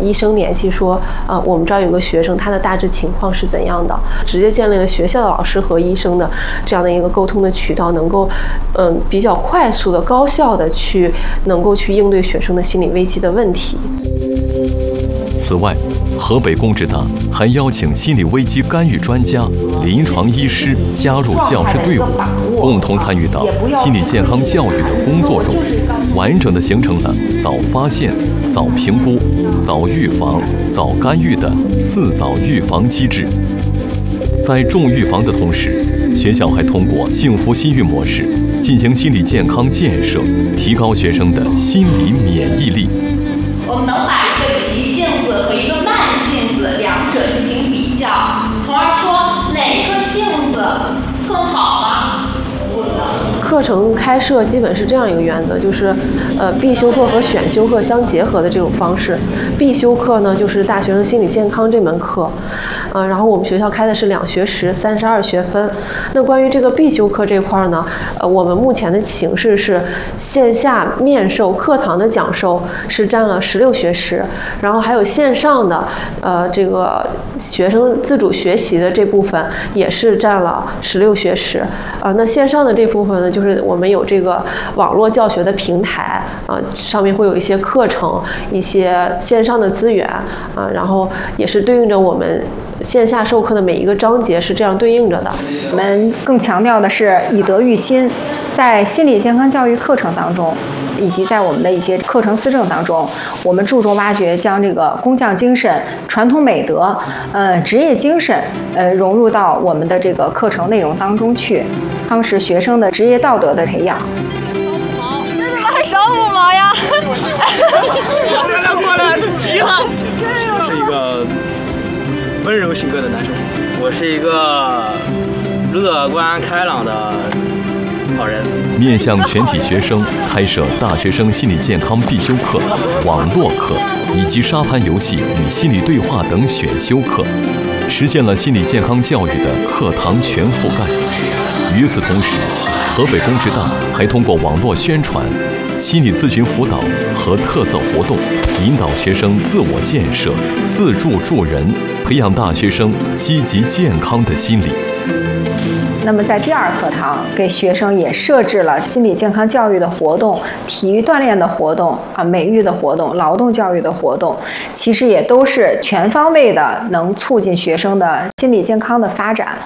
医生联系说，我们这儿有个学生，他的大致情况是怎样的，直接建立了学校的老师和医生的这样的一个沟通的渠道，能够比较快速的、高效的能够去应对学生的心理危机的问题。 此外，河北工职大还邀请心理危机干预专家、临床医师加入教师队伍，共同参与到心理健康教育的工作中，完整的形成了早发现、早评估、早预防、早干预的4早预防机制。在重预防的同时，学校还通过幸福心育模式进行心理健康建设，提高学生的心理免疫力。 我们能把一个急性子和一个慢性子两者进行比较，从而说哪个性子更好吗？不能。 课程开设基本是这样一个原则，就是必修课和选修课相结合的这种方式。必修课呢，就是大学生心理健康这门课，然后我们学校开的是2学时，32学分。那关于这个必修课这块呢，我们目前的形式是线下面授课堂的讲授是占了16学时，然后还有线上的这个学生自主学习的这部分也是占了16学时。那线上的这部分呢，就是我们有这个网络教学的平台上面会有一些课程、一些线上的资源然后也是对应着我们线下授课的每一个章节是这样对应着的。 我们更强调的是以德育心，在心理健康教育课程当中，以及在我们的一些课程思政当中，我们注重挖掘将这个工匠精神、传统美德、职业精神融入到我们的这个课程内容当中去，夯实学生的职业道德的培养。 这怎么还少5毛呀？ 过来急了！我是一个温柔性格的男生，我是一个乐观开朗的好人。 面向全体学生开设大学生心理健康必修课、网络课以及沙盘游戏与心理对话等选修课，实现了心理健康教育的课堂全覆盖。与此同时，河北工职大还通过网络宣传、心理咨询辅导和特色活动，引导学生自我建设、自助助人，培养大学生积极健康的心理。 那么在第2课堂，给学生也设置了心理健康教育的活动、体育锻炼的活动美育的活动、劳动教育的活动，其实也都是全方位的，能促进学生的心理健康的发展。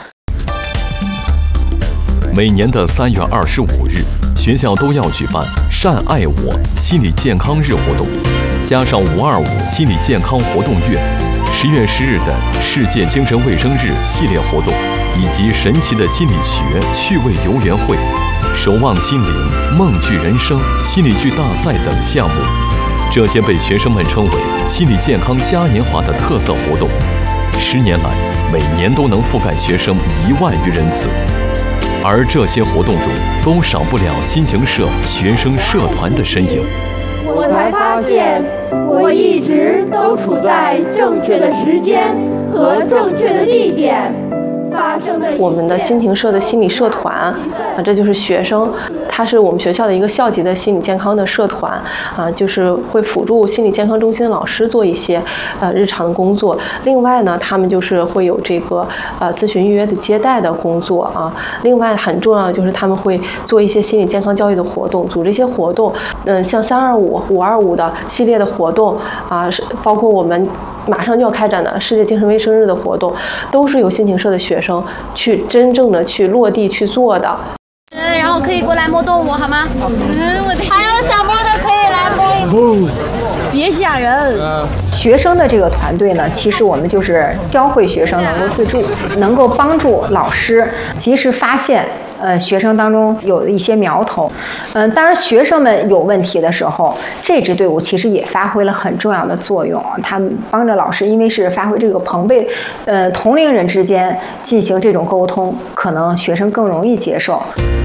每年的3月25日，学校都要举办“善爱我”心理健康日活动，加上525心理健康活动月、10月10日的世界精神卫生日系列活动，以及神奇的心理学趣味游园会、守望心灵、梦剧人生心理剧大赛等项目，这些被学生们称为心理健康嘉年华的特色活动，10年来每年都能覆盖学生1万余人次。而这些活动中都少不了心情社学生社团的身影。 我才发现，我一直都处在正确的时间和正确的地点。 我们的心情社的心理社团这就是学生，它是我们学校的一个校级的心理健康的社团就是会辅助心理健康中心的老师做一些日常的工作。另外呢，他们就是会有这个咨询预约的接待的工作另外很重要的就是他们会做一些心理健康教育的活动，组织一些活动，像325、525的系列的活动包括我们马上就要开展的世界精神卫生日的活动，都是由心情社的学生去真正的去落地去做的。 然后可以过来摸动物好吗？还有想摸的可以来摸。 别吓人。 学生的这个团队呢，其实我们就是教会学生能够自助，能够帮助老师及时发现学生当中有一些苗头。当然学生们有问题的时候，这支队伍其实也发挥了很重要的作用。他们帮着老师，因为是发挥这个朋辈同龄人之间进行这种沟通，可能学生更容易接受。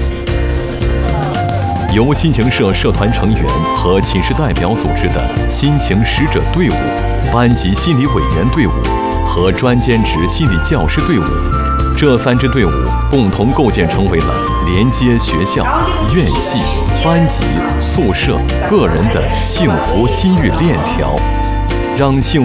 由心情社社团成员和寝室代表组织的心情使者队伍、班级心理委员队伍和专兼职心理教师队伍，这3支队伍共同构建成为了连接学校、院系、班级、宿舍、个人的幸福心育链条，让幸